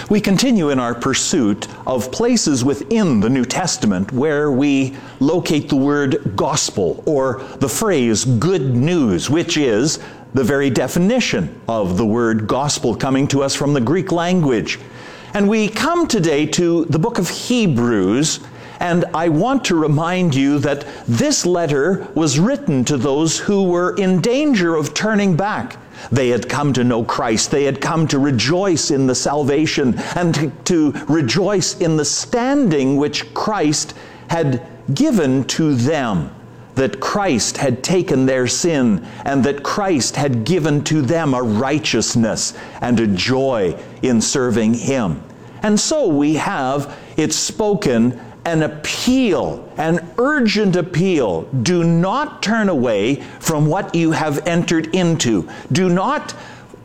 We continue in our pursuit of places within the New Testament where we locate the word gospel, or the phrase good news, which is the very definition of the word gospel coming to us from the Greek language. And we come today to the book of Hebrews, and I want to remind you that this letter was written to those who were in danger of turning back. They had come to know Christ. They had come to rejoice in the salvation and to rejoice in the standing which Christ had given to them, that Christ had taken their sin and that Christ had given to them a righteousness and a joy in serving Him. And so we have it spoken, an appeal, an urgent appeal. Do not turn away from what you have entered into. Do not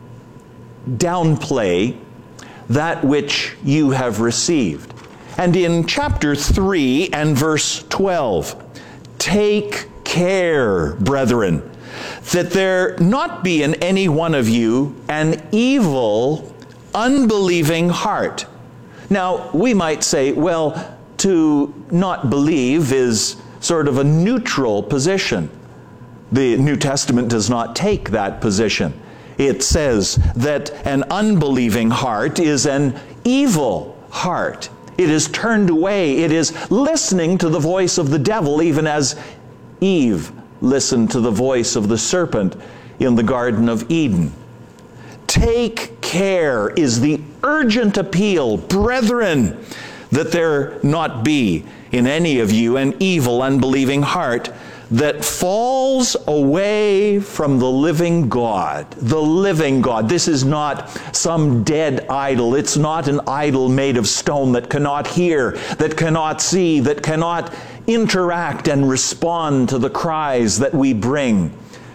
downplay that which you have received. And in chapter 3 and verse 12, take care, brethren, that there not be in any one of you an evil, unbelieving heart. Now, we might say, well, to not believe is sort of a neutral position. The New Testament does not take that position. It says that an unbelieving heart is an evil heart. It is turned away. It is listening to the voice of the devil, even as Eve listened to the voice of the serpent in the Garden of Eden. Take care is the urgent appeal, brethren, that there not be in any of you an evil, unbelieving heart that falls away from the living God. The living God. This is not some dead idol. It's not an idol made of stone that cannot hear, that cannot see, that cannot interact and respond to the cries that we bring.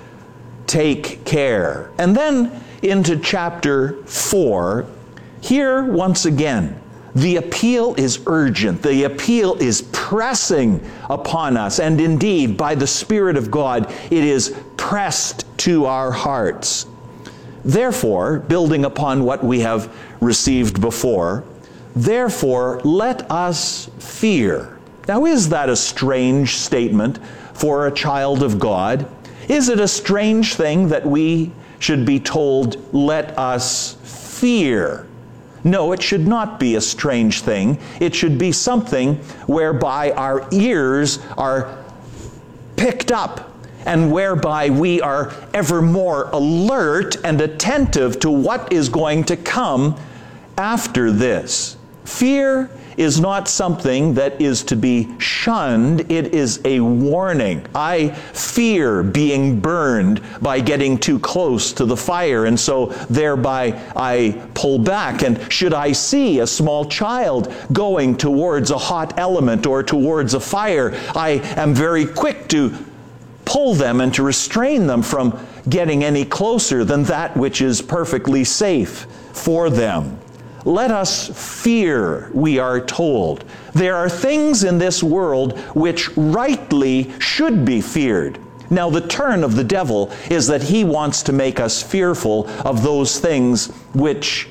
Take care. And then into chapter 4, here once again, the appeal is urgent. The appeal is pressing upon us. And indeed, by the Spirit of God, it is pressed to our hearts. Therefore, building upon what we have received before, therefore, let us fear. Now, is that a strange statement for a child of God? Is it a strange thing that we should be told, let us fear? No, it should not be a strange thing. It should be something whereby our ears are picked up and whereby we are ever more alert and attentive to what is going to come after this. Fear is not something that is to be shunned. It is a warning. I fear being burned by getting too close to the fire, and so thereby I pull back. And should I see a small child going towards a hot element or towards a fire, I am very quick to pull them and to restrain them from getting any closer than that which is perfectly safe for them. Let us fear, we are told. There are things in this world which rightly should be feared. Now, the turn of the devil is that he wants to make us fearful of those things which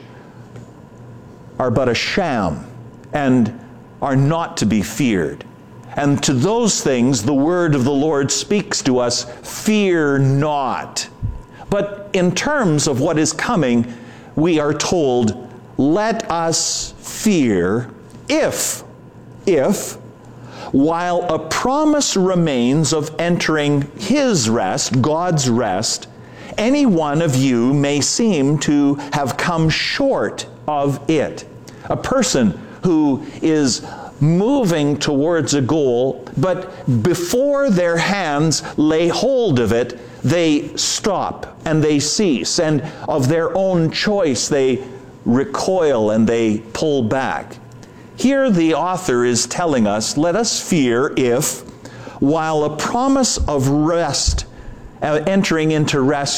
are but a sham and are not to be feared. And to those things, the word of the Lord speaks to us, fear not. But in terms of what is coming, we are told, let us fear if, while a promise remains of entering His rest, God's rest, any one of you may seem to have come short of it. A person who is moving towards a goal, but before their hands lay hold of it, they stop and they cease, and of their own choice they recoil and they pull back. Here the author is telling us, let us fear if, while a promise of rest, entering into rest